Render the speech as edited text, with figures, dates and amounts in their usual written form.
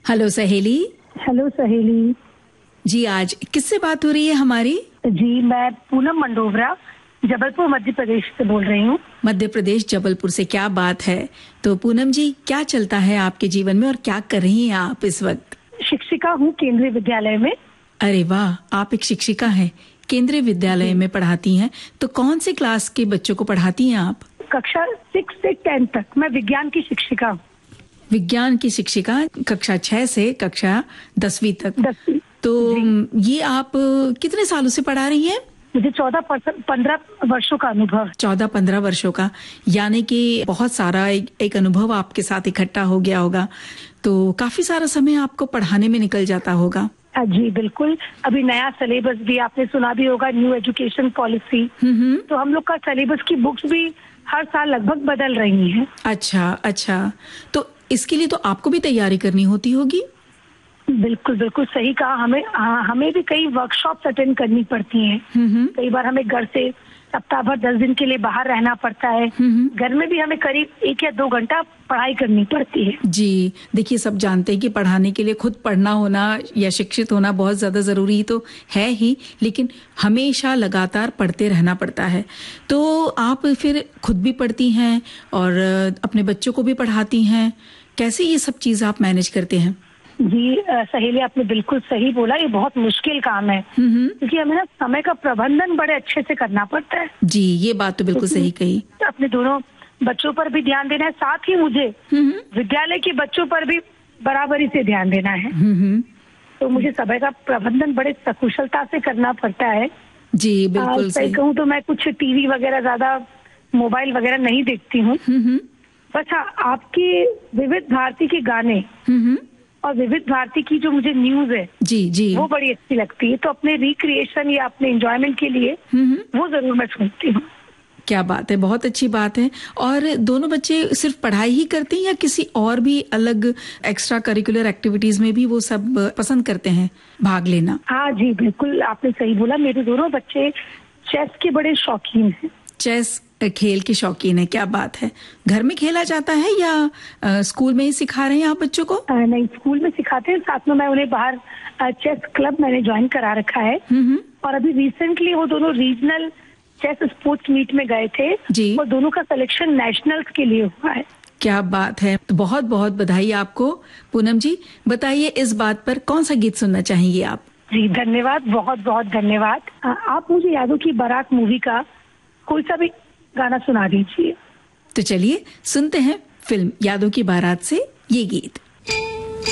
Hello सहेली। Hello सहेली जी, आज किससे बात हो रही है हमारी? जी, मैं पूनम मंडोवरा जबलपुर मध्य प्रदेश से बोल रही हूँ। मध्य प्रदेश जबलपुर से, क्या बात है। तो पूनम जी, क्या चलता है आपके जीवन में और क्या कर रही हैं आप इस वक्त? शिक्षिका हूँ केंद्रीय विद्यालय में। अरे वाह, आप एक शिक्षिका हैं, केंद्रीय विद्यालय में पढ़ाती हैं। तो कौन से क्लास के बच्चों को पढ़ाती हैं आप? कक्षा 6 से 10 तक। मैं विज्ञान की शिक्षिका हूँ। विज्ञान की शिक्षिका, कक्षा 6 से कक्षा 10वीं तक। 10वीं। तो ये आप कितने सालों से पढ़ा रही हैं? मुझे 15 वर्षों का अनुभव। 14-15 वर्षों का, यानी कि बहुत सारा एक अनुभव आपके साथ इकट्ठा हो गया होगा। तो काफी सारा समय आपको पढ़ाने में निकल जाता होगा। जी बिल्कुल। अभी नया सिलेबस भी आपने सुना भी होगा, न्यू एजुकेशन पॉलिसी। तो हम लोग का सिलेबस की बुक्स भी हर साल लगभग बदल रही हैं। अच्छा, तो इसके लिए तो आपको भी तैयारी करनी होती होगी। बिल्कुल बिल्कुल सही कहा। हमें भी कई वर्कशॉप्स अटेंड करनी पड़ती हैं। कई बार हमें घर से सप्ताह भर 10 दिन के लिए बाहर रहना पड़ता है। घर में भी हमें करीब 1 या 2 घंटा पढ़ाई करनी पड़ती है। जी, देखिए, सब जानते हैं कि पढ़ाने के लिए खुद पढ़ना होना या शिक्षित होना बहुत ज्यादा जरूरी तो है ही, लेकिन हमेशा लगातार पढ़ते रहना पड़ता है। तो आप फिर खुद भी पढ़ती हैं और अपने बच्चों को भी पढ़ाती हैं। कैसे ये सब चीज आप मैनेज करते हैं? जी सहेली, आपने बिल्कुल सही बोला। ये बहुत मुश्किल काम है क्योंकि हमें ना समय का प्रबंधन बड़े अच्छे से करना पड़ता है। जी, ये बात तो बिल्कुल सही कही। अपने दोनों बच्चों पर भी ध्यान देना है, साथ ही मुझे विद्यालय के बच्चों पर भी बराबरी से ध्यान देना है। तो मुझे समय का प्रबंधन बड़े सकुशलता से करना पड़ता है। जी बिल्कुल सही कहूँ तो मैं कुछ टीवी वगैरह ज्यादा, मोबाइल वगैरह नहीं देखती हूँ। बस हाँ, आपकी विविध भारती के गाने और विविध भारती की जो मुझे न्यूज है जी वो बड़ी अच्छी लगती है। तो अपने रिक्रिएशन या अपने एंजॉयमेंट के लिए वो जरूर मैं सुनती हूँ। क्या बात है, बहुत अच्छी बात है। और दोनों बच्चे सिर्फ पढ़ाई ही करते हैं या किसी और भी अलग एक्स्ट्रा करिकुलर एक्टिविटीज में भी वो सब पसंद करते हैं भाग लेना? हाँ जी बिल्कुल, आपने सही बोला। मेरे दोनों बच्चे चेस के बड़े शौकीन हैं। चेस खेल के शौकीन है, क्या बात है। घर में खेला जाता है या स्कूल में ही सिखा रहे हैं आप बच्चों को? नहीं, स्कूल में सिखाते हैं, साथ में मैं उन्हें बाहर चेस क्लब मैंने ज्वाइन करा रखा है। और अभी रिसेंटली वो दोनों रीजनल चेस स्पोर्ट्स मीट में गए थे जी। और दोनों का सिलेक्शन नेशनल्स के लिए हुआ है। क्या बात है, तो बहुत बहुत बधाई आपको। पूनम जी, बताइए इस बात पर कौन सा गीत सुनना चाहेंगे आप? जी धन्यवाद, बहुत बहुत धन्यवाद। आप मुझे यादों की बारात मूवी का कोई सा भी गाना सुना दीजिए। तो चलिए सुनते हैं फिल्म यादों की बारात से ये गीत।